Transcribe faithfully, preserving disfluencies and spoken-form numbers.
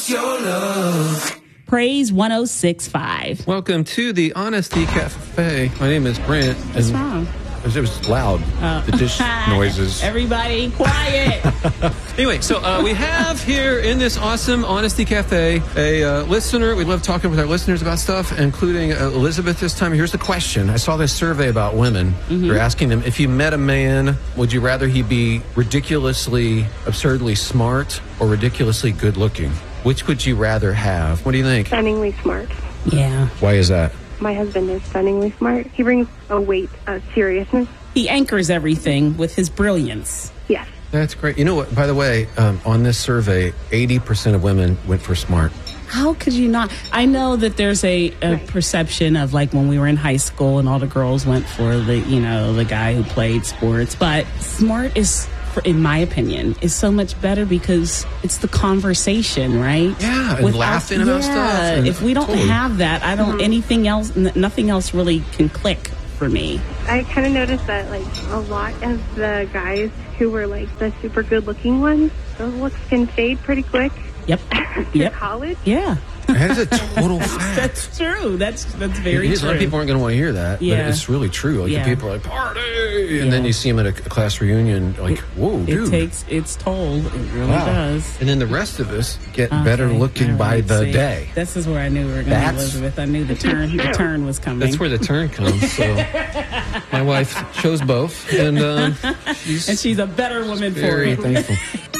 your love. Praise one oh six point five. Welcome to the Honesty Cafe. My name is Brent. What's wrong? It was loud. Oh. The dish noises. Everybody, quiet. Anyway, so uh, we have here in this awesome Honesty Cafe a uh, listener. We love talking with our listeners about stuff, including uh, Elizabeth this time. Here's the question. I saw this survey about women. Mm-hmm. They're asking them, if you met a man, would you rather he be ridiculously, absurdly smart or ridiculously good looking? Which would you rather have? What do you think? Stunningly smart. Yeah. Why is that? My husband is stunningly smart. He brings a weight of seriousness. He anchors everything with his brilliance. Yes. That's great. You know what? By the way, um, on this survey, eighty percent of women went for smart. How could you not? I know that there's a, a Right. perception of like when we were in high school and all the girls went for the, you know, the guy who played sports. But smart is, in my opinion, is so much better because it's the conversation, right? Yeah, and laughing about stuff and- If we don't totally. have that, I don't, Mhm. anything else, n- nothing else really can click for me. I kind of noticed that, like, a lot of the guys who were, like, the super good-looking ones, those looks can fade pretty quick. Yep. After Yep. college. Yeah. That is a total fact. That's true. That's that's very It is. true. A lot of people aren't going to want to hear that, Yeah. but it's really true. Like Yeah. the people are like, party! And Yeah. then you see them at a class reunion, like, whoa, dude. It takes its toll. It really Wow. does. And then the rest of us get Okay, better looking all by right, the see. day. This is where I knew we were going, That's- Elizabeth. I knew the turn. The turn was coming. That's where the turn comes. So my wife chose both, and uh, she's, and she's a better woman for very it. thankful.